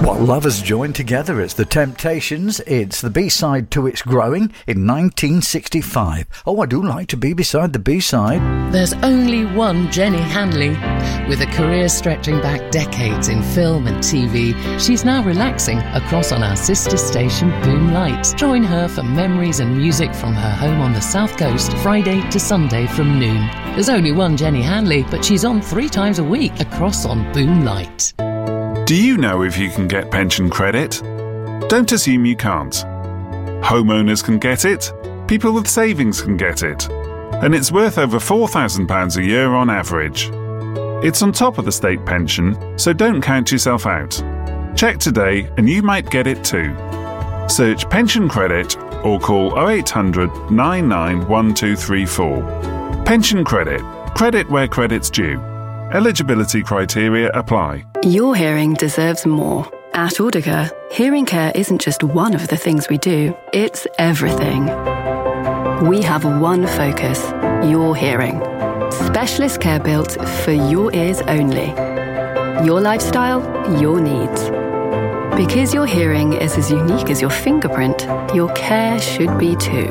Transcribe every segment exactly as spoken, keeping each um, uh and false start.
What lovers joined together as The Temptations. It's the B-side to It's Growing in nineteen sixty-five. Oh, I do like to be beside the B-side. There's only one Jenny Hanley. With a career stretching back decades in film and T V, she's now relaxing across on our sister station Boom Light. Join her for memories and music from her home on the South Coast, Friday to Sunday from noon. There's only one Jenny Hanley, but she's on three times a week across on Boom Light. Do you know if you can get pension credit? Don't assume you can't. Homeowners can get it, people with savings can get it, and it's worth over four thousand pounds a year on average. It's on top of the state pension, so don't count yourself out. Check today and you might get it too. Search pension credit or call oh eight hundred, nine nine one two three four. Pension credit. Credit where credit's due. Eligibility criteria apply. Your hearing deserves more. At Audica, hearing care isn't just one of the things we do, it's everything. We have one focus, your hearing. Specialist care built for your ears only. Your lifestyle, your needs. Because your hearing is as unique as your fingerprint, your care should be too.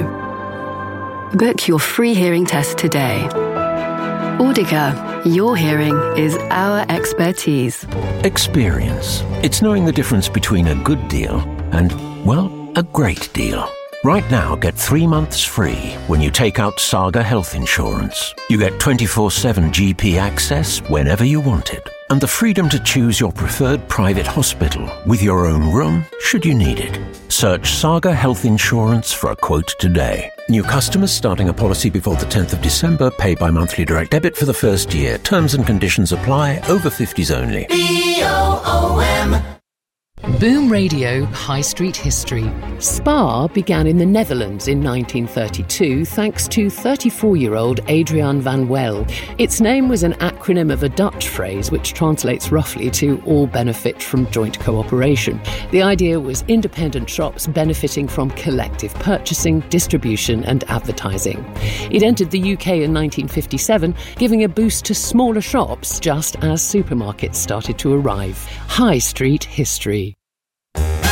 Book your free hearing test today. Audica, your hearing is our expertise. Experience. It's knowing the difference between a good deal and, well, a great deal. Right now, get three months free when you take out Saga Health Insurance. You get twenty-four seven G P access whenever you want it, and the freedom to choose your preferred private hospital with your own room should you need it. Search Saga Health Insurance for a quote today. New customers starting a policy before the tenth of December pay by monthly direct debit for the first year. Terms and conditions apply. Over fifties only. B O O M. Boom Radio High Street History. Spar began in the Netherlands in nineteen thirty-two thanks to thirty-four-year-old Adriaan van Wel. Its name was an acronym of a Dutch phrase which translates roughly to all benefit from joint cooperation. The idea was independent shops benefiting from collective purchasing, distribution and advertising. It entered the U K in nineteen fifty-seven, giving a boost to smaller shops just as supermarkets started to arrive. High Street History.